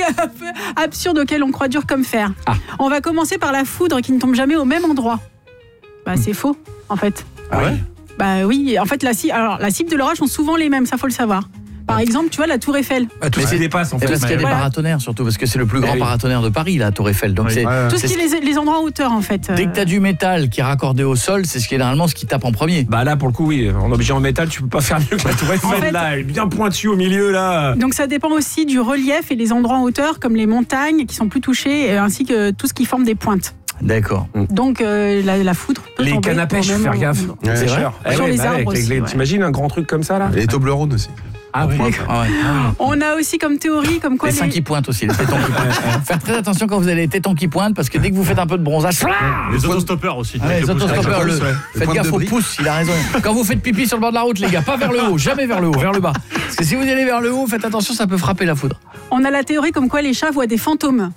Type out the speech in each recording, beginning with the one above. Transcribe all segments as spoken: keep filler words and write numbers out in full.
un peu absurdes auxquelles on croit dur comme fer. Ah. On va commencer par la foudre qui ne tombe jamais au même endroit. Bah, c'est faux, en fait. Ah ouais ? Bah oui, en fait, la cible, alors, la cible de l'orage sont souvent les mêmes, ça faut le savoir. Par exemple, tu vois, la Tour Eiffel. Ah, tout Mais ce c'est- qui dépasse en Et fait. parce qu'il y a des Voilà. paratonnerres surtout, parce que c'est le plus grand Eh oui. paratonnerre de Paris, la Tour Eiffel. Donc Oui. c'est, Ouais. Tout c'est ce qui est les, les endroits en hauteur, en fait. dès que tu as du métal qui est raccordé au sol, c'est ce qui est généralement ce qui tape en premier. Bah là pour le coup oui, en objet en métal tu peux pas faire mieux que la Tour Eiffel En fait- là, elle est bien pointue au milieu là. Donc ça dépend aussi du relief et les endroits en hauteur, comme les montagnes qui sont plus touchées, euh, ainsi que tout ce qui forme des pointes. D'accord. Donc euh, la, la foudre peut Les tomber cannes à au pêche, même faut faire gaffe. endroit. C'est C'est vrai cher. Eh Sur ouais, les bah ouais, arbres avec aussi, les- ouais. T'imagines un grand truc comme ça là? Et les Toblerones aussi. Ah oui. Ah ouais. On a aussi comme théorie comme quoi Les seins les- qui pointent aussi, les tétons qui pointent. Faire très attention quand vous avez les tétons qui pointent, parce que dès que vous faites un peu de bronzage, Les autostoppeurs aussi. Ouais, Avec les le pouce. autostoppeurs, avec le le- pouce, ouais. faites Pointe gaffe de au brique. pouce, il a raison. Quand vous faites pipi sur le bord de la route, les gars, pas vers le haut, jamais vers le haut, vers le bas. Parce que si vous allez vers le haut, faites attention, ça peut frapper la foudre. on a la théorie comme quoi les chats voient des fantômes.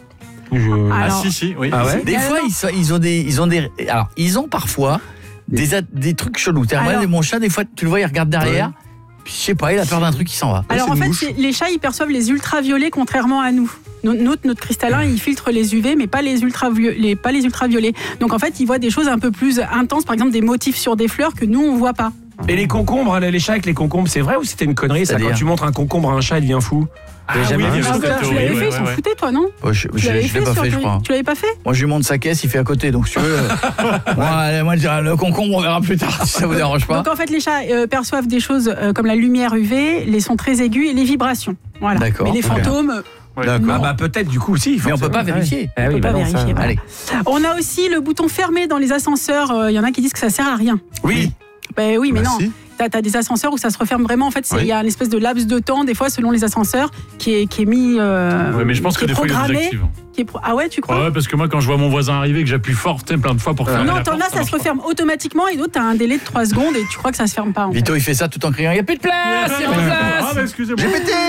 Je- Ah Alors, si, si, oui. Ah ouais? Des Mais fois, alors- ils, sont- ils ont des, ils ont des, alors ils ont parfois des, a- des trucs chelous. Moi, Alors- mon chat, des fois, tu le vois, il regarde derrière. Puis, je sais pas, il a peur d'un truc qui s'en va. Alors c'est en une fait, mouche. c'est- les chats ils perçoivent les ultraviolets contrairement à nous. Notre, notre, notre cristallin il filtre les U V mais pas les, ultraviolets, pas les ultraviolets. Donc en fait, ils voient des choses un peu plus intenses, par exemple des motifs sur des fleurs que nous on voit pas. Et les concombres, les chats avec les concombres, c'est vrai ou c'était une connerie ça? C'est-à-dire Quand tu montres un concombre à un chat, il devient fou. Ah jamais oui, vu il y ça. avait Ah, cette tu théorie, l'avais ouais, fait, ils ouais, s'en ouais. foutaient toi, non? Moi, je, Tu je, l'avais je fait l'ai pas sur fait, je ton- crois. Tu l'avais pas fait? Moi, je lui montre sa caisse, il fait à côté. Donc, si tu veux, euh, moi, allez, moi, je dirais, le concombre, on verra plus tard, si ça vous dérange pas. Donc en fait, les chats euh, perçoivent des choses euh, comme la lumière U V, les sons très aigus et les vibrations. Voilà. D'accord. Mais les Ok. fantômes, Ouais. D'accord. Ah bah peut-être du coup aussi. Mais on peut pas forcément. vérifier. Ah oui, On peut bah pas non, ça- vérifier, voilà. Allez. on a aussi le bouton fermé dans les ascenseurs. Il y en a qui disent que ça sert à rien. Oui. Ben oui, mais Bah non. si. T'as as des ascenseurs où ça se referme vraiment. En fait, il Oui. y a une espèce de laps de temps, des fois, selon les ascenseurs, qui est, qui est mis. Euh, Ouais, mais je pense qui que est des fois, il est programmé, désactive. qui est pro- Ah ouais, tu crois? Ouais, parce que moi, quand je vois mon voisin arriver et que j'appuie fort, tu sais, plein de fois pour fermer Non, la t'en porte, as, ça se marche pas. referme automatiquement et d'autres, t'as un délai de trois secondes et tu crois que ça se ferme pas. En fait. Vito, il fait ça tout en criant, il n'y a plus de place, il n'y a plus de Ah, place. mais excusez-moi.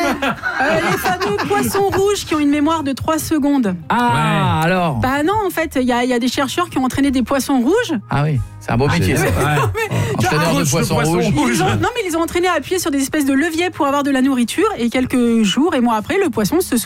Euh, les fameux poissons rouges qui ont une mémoire de trois secondes. Ah, alors. Bah non, en fait, il y, a- il y a des chercheurs qui ont entraîné des poissons rouges. Ah oui, c'est un beau métier, ça. Ouais. Entraîneur de Coach de poisson poisson rouge. rouge. Ils les ont- non, mais ils les ont entraînés à appuyer sur des espèces de leviers pour avoir de la nourriture. Et quelques jours et mois après, le poisson se,